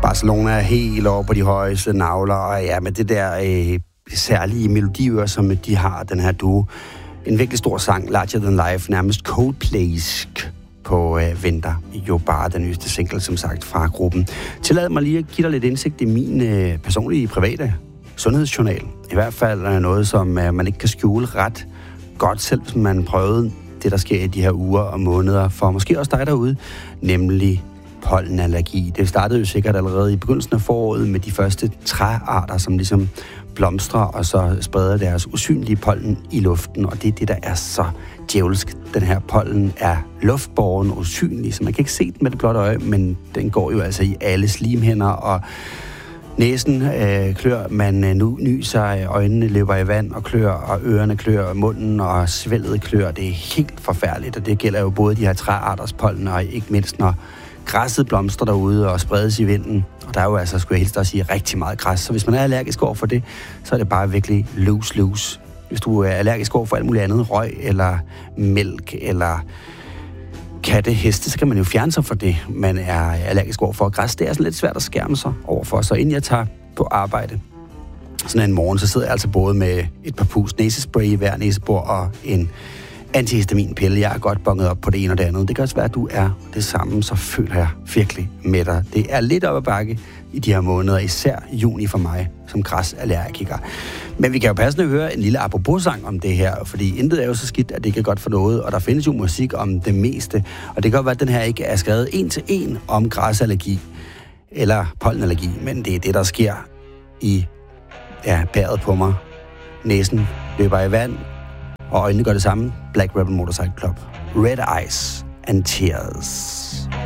Barcelona er helt over på de højeste navler, og ja, med det der særlige melodier, som de har, den her duo. En virkelig stor sang, Larger Than Life, nærmest Coldplay-sk på venter. Jo bare den nyeste single, som sagt, fra gruppen. Tillad mig lige at give dig lidt indsigt i min personlige, private sundhedsjournal. I hvert fald er noget, som man ikke kan skjule ret godt, selv hvis man prøvede det, der sker i de her uger og måneder, for måske også dig derude, nemlig pollenallergi. Det startede jo sikkert allerede i begyndelsen af foråret med de første træarter, som ligesom blomstrer og så spreder deres usynlige pollen i luften, og det er det, der er så djævelsk. Den her pollen er luftbåren, usynlig, så man kan ikke se den med det blotte øje, men den går jo altså i alle slimhinder, og næsen klør, man nu nyser, øjnene løber i vand og klør, og ørerne klør, munden og svældet klør. Det er helt forfærdeligt, og det gælder jo både de her træarters pollen, og ikke mindst når græsset blomstrer derude og spredes i vinden. Og der er jo altså, skulle jeg helst også sige, rigtig meget græs. Så hvis man er allergisk over for det, så er det bare virkelig lose. Hvis du er allergisk over for alt muligt andet, røg eller mælk eller katte, heste, så kan man jo fjerne sig for det, man er allergisk over for. Græs, det er sådan lidt svært at skærme sig overfor. Så inden jeg tager på arbejde sådan en morgen, så sidder jeg altså både med et par pus næsespray i hver næsebor og en antihistaminpille. Jeg er godt bonget op på det ene og det andet. Det kan også være, at du er det samme, så føler jeg virkelig med dig. Det er lidt op ad bakke i de her måneder, især juni for mig som græsallergiker. Men vi kan jo passende høre en lille apropos-sang om det her, fordi intet er jo så skidt, at det ikke er godt for noget, og der findes jo musik om det meste, og det kan godt være, at den her ikke er skrevet en til en om græsallergi eller pollenallergi, men det er det, der sker i bæret på mig. Næsen løber i vand, og øjnene gør det samme. Black Rebel Motorcycle Club. Red Eyes and Tears.